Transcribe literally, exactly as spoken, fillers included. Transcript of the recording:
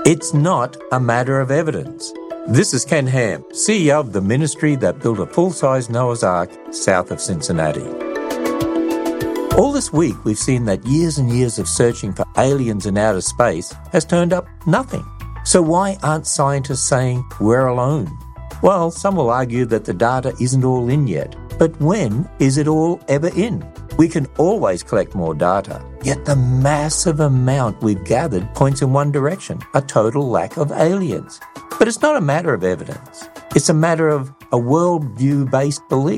It's not a matter of evidence. This is Ken Ham, C E O of the ministry that built a full-size Noah's Ark south of Cincinnati. All this week, we've seen that years and years of searching for aliens in outer space has turned up nothing. So why aren't scientists saying we're alone? Well, some will argue that the data isn't all in yet. But when is it all ever in? We can always collect more data, yet the massive amount we've gathered points in one direction, a total lack of aliens. But it's not a matter of evidence. It's a matter of a worldview-based belief.